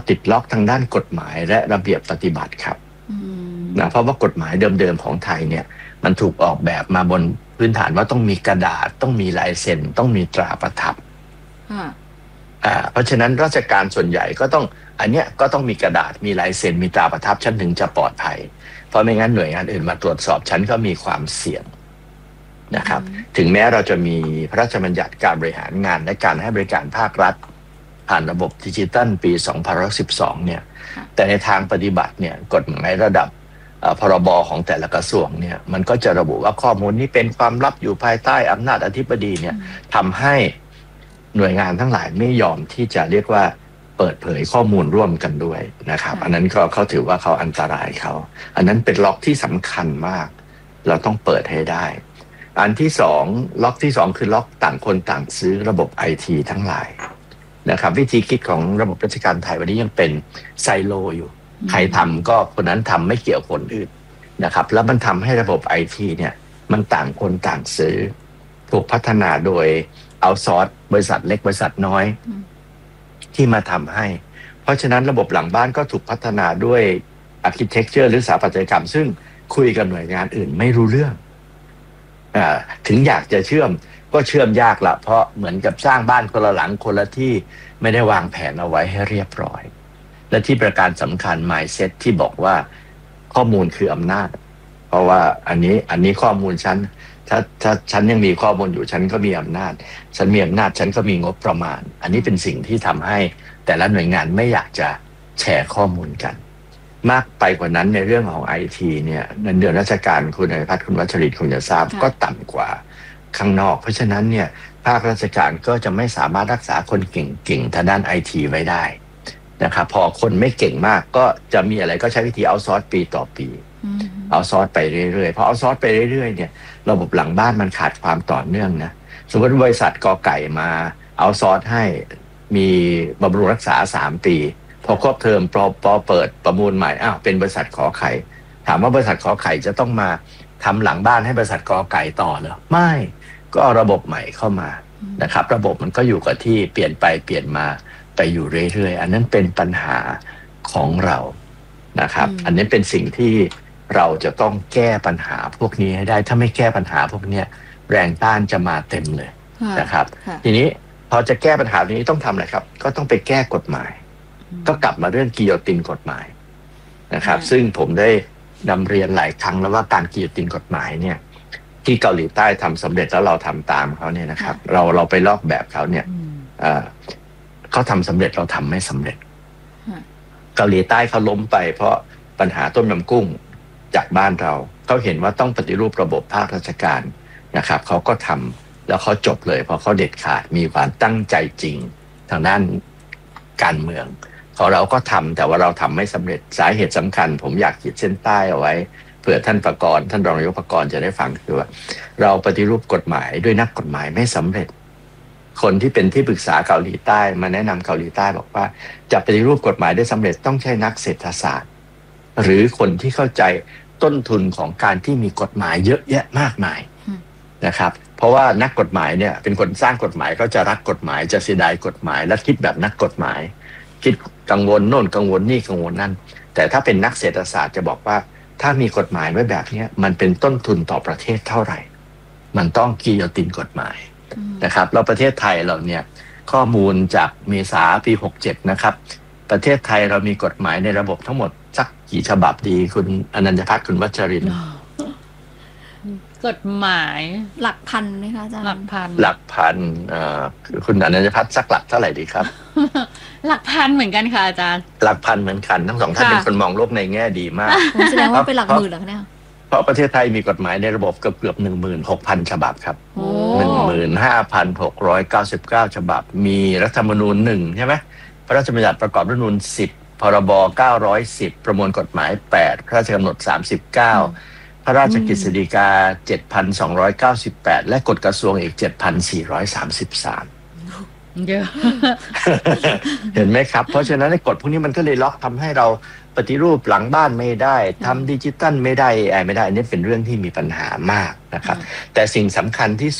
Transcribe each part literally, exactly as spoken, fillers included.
ติดล็อกทางด้านกฎหมายและระเบียบปฏิบัติครับนะเพราะว่ากฎหมายเดิมๆของไทยเนี่ยมันถูกออกแบบมาบนพื้นฐานว่าต้องมีกระดาษต้องมีลายเซ็นต้องมีตราประทับอ่าเพราะฉะนั้นราชการส่วนใหญ่ก็ต้องอันเนี้ยก็ต้องมีกระดาษมีลายเซ็นมีตราประทับฉันถึงจะปลอดภัยเพราะไม่งั้นหน่วยงานอื่นมาตรวจสอบฉันก็มีความเสี่ยงนะครับถึงแม้เราจะมีพระราชบัญญัติการบริหารงานและการให้บริการภาครัฐผ่านระบบดิจิทัลปีสองพันสิบสองเนี่ยแต่ในทางปฏิบัติเนี่ยกฎหมายระดับพรบของแต่ละกระทรวงเนี่ยมันก็จะระบุว่าข้อมูลนี้เป็นความลับอยู่ภายใต้อำนาจอธิบดีเนี่ยทำให้หน่วยงานทั้งหลายไม่ยอมที่จะเรียกว่าเปิดเผยข้อมูลร่วมกันด้วยนะครับอันนั้นก็เขาถือว่าเขาอันตรายเขาอันนั้นเป็นล็อกที่สำคัญมากเราต้องเปิดให้ได้อันที่สองล็อกที่สองคือล็อกต่างคนต่างซื้อระบบไอทีทั้งหลายนะครับวิธีคิดของระบบราชการไทยวันนี้ยังเป็นไซโลอยู่ใครทำก็คนนั้นทำไม่เกี่ยวคนอื่นนะครับแล้วมันทำให้ระบบไอทีเนี่ยมันต่างคนต่างซื้อถูกพัฒนาโดยเอาซอร์สบริษัทเล็กบริษัทน้อยที่มาทำให้เพราะฉะนั้นระบบหลังบ้านก็ถูกพัฒนาด้วย architecture หรือสถาปัตยกรรมซึ่งคุยกับหน่วยงานอื่นไม่รู้เรื่องอ่าถึงอยากจะเชื่อมก็เชื่อมยากละเพราะเหมือนกับสร้างบ้านคนละหลังคนละที่ไม่ได้วางแผนเอาไว้ให้เรียบร้อยและที่ประการสำคัญ mindset ที่บอกว่าข้อมูลคืออำนาจเพราะว่าอันนี้อันนี้ข้อมูลฉันถ้าถ้าฉันยังมีข้อมูลอยู่ฉันก็มีอำนาจฉันมีอำนาจฉันก็มีงบประมาณอันนี้เป็นสิ่งที่ทำให้แต่ละหน่วยงานไม่อยากจะแชร์ข้อมูลกันมากไปกว่านั้นในเรื่องของ ไอ ที เนี่ยเงินเดือนราชการคุณนายพัฒน์คุณวัชรินทร์คงจะทราบก็ต่ำกว่าข้างนอกเพราะฉะนั้นเนี่ยภาคราชการก็จะไม่สามารถรักษาคนเก่งๆทางด้าน ไอ ที ไว้ได้นะครับพอคนไม่เก่งมากก็จะมีอะไรก็ใช้วิธีเอาซอร์สปีต่อปีเอาซอร์สไปเรื่อยๆพอเอาซอร์สไปเรื่อยๆเนี่ยระบบหลังบ้านมันขาดความต่อเนื่องนะสมมติบริษัทกอไก่มาเอาซอร์สให้มีบำรุงรักษาสามปีพอครบเทอมพอพอเปิดประมูลใหม่อ้าวเป็นบริษัทขอไข่ถามว่าบริษัทขอไข่จะต้องมาทำหลังบ้านให้บริษัทกอไก่ต่อเหรอไม่ก็เอาระบบใหม่เข้ามานะครับระบบมันก็อยู่กับที่เปลี่ยนไปเปลี่ยนมาไปอยู่เรื่อยๆอันนั้นเป็นปัญหาของเรานะครับอันนี้เป็นสิ่งที่เราจะต้องแก้ปัญหาพวกนี้ให้ได้ถ้าไม่แก้ปัญหาพวกนี้แรงต้านจะมาเต็มเลยนะครับทีนี้พอจะแก้ปัญหานี้ต้องทำอะไรครับก็ต้องไปแก้กฎหมายก็กลับมาเรื่องกิโยตินกฎหมายนะครับซึ่งผมได้นำเรียนหลายครั้งแล้วว่าการกิโยตินกฎหมายเนี่ยที่เกาหลีใต้ทำสำเร็จแล้วเราทำตามเขาเนี่ยนะครับเราเราไปลอกแบบเขาเนี่ยเขาทำสำเร็จเราทำไม่สำเร็จเกาหลีใต้เขาล้มไปเพราะปัญหาต้มยำกุ้งจากบ้านเราเขาเห็นว่าต้องปฏิรูประบบภาคราชการนะครับเขาก็ทำแล้วเขาจบเลยเพราะเขาเด็ดขาดมีความตั้งใจจริงทางด้านการเมืองของเราก็ทำแต่ว่าเราทำไม่สำเร็จสาเหตุสำคัญผมอยากขีดเส้นใต้เอาไว้เผื่อท่านประกรณ์ท่านรองนายกประกรณ์จะได้ฟังคือว่าเราปฏิรูปกฎหมายด้วยนักกฎหมายไม่สำเร็จคนที่เป็นที่ปรึกษาเกาหลีใต้มาแนะนำเกาหลีใต้บอกว่าจะปฏิรูปกฎหมายได้สำเร็จต้องใช้นักเศรษฐศาสตร์หรือคนที่เข้าใจต้นทุนของการที่มีกฎหมายเยอะแยะมากมายนะครับเพราะว่านักกฎหมายเนี่ยเป็นคนสร้างกฎหมายก็จะรักกฎหมายจะเสียดายกฎหมายและคิดแบบนักกฎหมายคิดกังวลโน่นกังวลนี่กังวลนั่นแต่ถ้าเป็นนักเศรษฐศาสตร์จะบอกว่าถ้ามีกฎหมายไว้แบบนี้มันเป็นต้นทุนต่อประเทศเท่าไหร่มันต้องกิโยตินกฎหมายนะครับแล้วประเทศไทยเราเนี่ยข้อมูลจากเมษาปีหกสิบเจ็ดนะครับประเทศไทยเรามีกฎหมายในระบบทั้งหมดสักกี่ฉบับดีคุณอนันตพัฒน์คุณวัชรินทร์กฎหมายหลักพันไหมคะอาจารย์หลักพันหลักพันคุณอนันตพัฒน์สักหลักเท่าไหร่ดีครับหลักพันเหมือนกันค่ะอาจารย์หลักพันเหมือนกันทั้งสองท่านเป็นคนมองโลกในแง่ดีมากแสดงว่าเป็นหลักหมื่นเหรอคะเนี่ยเพราะประเทศไทยมีกฎหมายในระบบเกือบเกือบหนึ่งหมื่นหกพันฉบับครับหนึ่งหมื่นห้าพันหกร้อยเก้าสิบเก้าฉบับมีรัฐธรรมนูญหนึ่งใช่ไหมพระราชบัญญัติประกอบรัฐธรรมนูญสิบพรบเก้าร้อยสิบประมวลกฎหมายแปดพระราชกำหนดสามสิบเก้าพระราชกฤษฎีกา เจ็ดพันสองร้อยเก้าสิบแปด และกฎกระทรวงอีก เจ็ดพันสี่ร้อยสามสิบสามเยอะเห็นไหมครับเพราะฉะนั้นในกฎพวกนี้มันก็เลยล็อกทำให้เราปฏิรูปหลังบ้านไม่ได้ทำดิจิตัลไม่ได้ไอ้ไม่ได้อันนี้เป็นเรื่องที่มีปัญหามากนะครับแต่สิ่งสำคัญที่สุด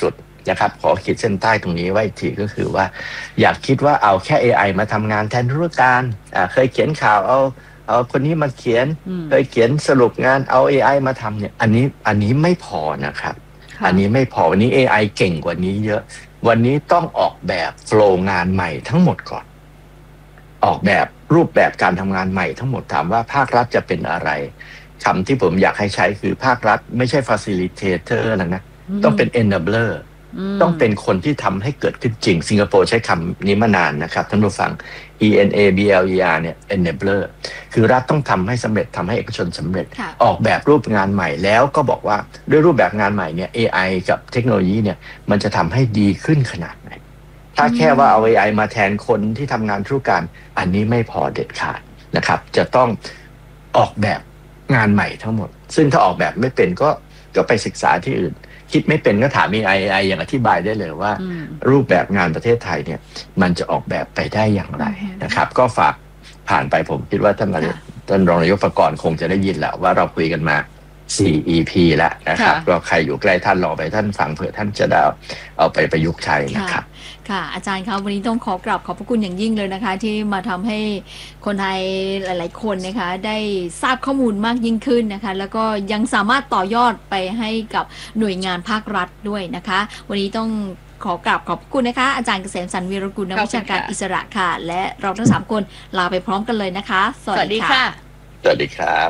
นะครับขอขีดเส้นใต้ตรงนี้ไว้อีกทีก็คือว่าอยากคิดว่าเอาแค่ เอ ไอ มาทำงานแทนธุรการอ่าเคยเขียนข่าวเอาเอาคนนี้มาเขียนเคยเขียนสรุปงานเอา เอ ไอ มาทำเนี่ยอันนี้อันนี้ไม่พอนะครับอันนี้ไม่พอวันนี้ เอ ไอ เก่งกว่านี้เยอะวันนี้ต้องออกแบบโฟลว์งานใหม่ทั้งหมดก่อนออกแบบรูปแบบการทำงานใหม่ทั้งหมดถามว่าภาครัฐจะเป็นอะไรคำที่ผมอยากให้ใช้คือภาครัฐไม่ใช่ facilitator แล้วนะต้องเป็น enabler ต้องเป็นคนที่ทำให้เกิดขึ้นจริงสิงคโปร์ใช้คำนี้มานานนะครับท่านผู้ฟัง E N A B L E R เนี่ย enabler คือรัฐต้องทำให้สำเร็จทำให้เอกชนสำเร็จออกแบบรูปงานใหม่แล้วก็บอกว่าด้วยรูปแบบงานใหม่เนี่ย เอ ไอ กับเทคโนโลยีเนี่ยมันจะทำให้ดีขึ้นขนาดไหนถ้าแค่ว่าเอา เอ ไอ มาแทนคนที่ทำงานธุรการอันนี้ไม่พอเด็ดขาดนะครับจะต้องออกแบบงานใหม่ทั้งหมดซึ่งถ้าออกแบบไม่เป็นก็ก็ไปศึกษาที่อื่นคิดไม่เป็นก็ถาม เอ ไอ ไออย่างอธิบายได้เลยว่ารูปแบบงานประเทศไทยเนี่ยมันจะออกแบบไปได้อย่างไรนะครับก็ฝากผ่านไปผมคิดว่าท่านท่านรองนายกประกรณ์คงจะได้ยินแล้วว่าเราคุยกันมาสี่ อี พี แล้วนะครับก็ใครอยู่ใกล้ท่านรอไปท่านฟังเผื่อท่านจะได้เอาไปประยุกต์ใช้นะครับค่ะอาจารย์ครับวันนี้ต้องขอกราบขอบพระคุณอย่างยิ่งเลยนะคะที่มาทำให้คนไทยหลายๆคนนะคะได้ทราบข้อมูลมากยิ่งขึ้นนะคะแล้วก็ยังสามารถต่อยอดไปให้กับหน่วยงานภาครัฐด้วยนะคะวันนี้ต้องขอกราบขอบคุณนะคะอาจารย์เกษมสันต์วีรกุลนักวิชาการอิสระค่ะและเราทั้งสามคนลาไปพร้อมกันเลยนะคะสวัสดีค่ะสวัสดีครับ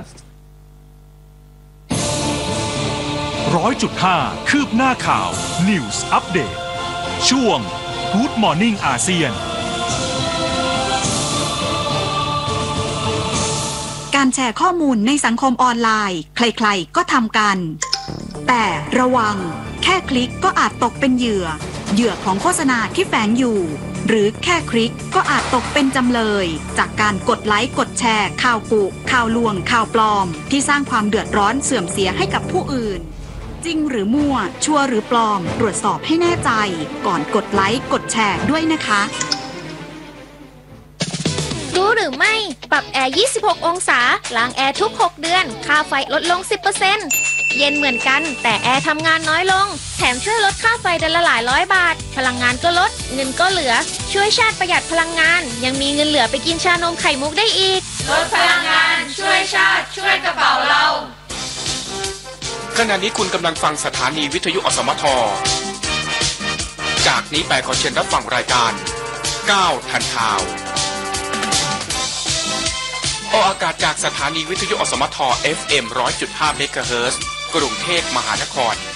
ร้อยจุดห้าคืบหน้าข่าว News Update ช่วง Good Morning อาเซียนการแชร์ข้อมูลในสังคมออนไลน์ใครๆก็ทำกันแต่ระวังแค่คลิกก็อาจตกเป็นเหยื่อเหยื่อของโฆษณาที่แฝงอยู่หรือแค่คลิกก็อาจตกเป็นจำเลยจากการกดไลค์กดแชร์ข่าวกุข่าวลวงข่าวปลอมที่สร้างความเดือดร้อนเสื่อมเสียให้กับผู้อื่นจริงหรือมั่วชัวร์หรือปลอมตรวจสอบให้แน่ใจก่อนกดไลค์กดแชร์ด้วยนะคะรู้หรือไม่ปรับแอร์ยี่สิบหกองศาล้างแอร์ทุกหกเดือนค่าไฟลดลง สิบเปอร์เซ็นต์ เย็นเหมือนกันแต่แอร์ทำงานน้อยลงแถมช่วยลดค่าไฟเดือนละหลายร้อยบาทพลังงานก็ลดเงินก็เหลือช่วยชาติประหยัดพลังงานยังมีเงินเหลือไปกินชานมไข่มุกได้อีกลดพลังงานช่วยชาติช่วยกระเป๋าเราขณะนี้คุณกำลังฟังสถานีวิทยุอสมทจากนี้ไปขอเชิญรับฟังรายการก้าวทันข่าวออกอากาศจากสถานีวิทยุอสมท เอฟ เอ็ม หนึ่งร้อยจุดห้า เมกะเฮิรตซ์กรุงเทพมหานคร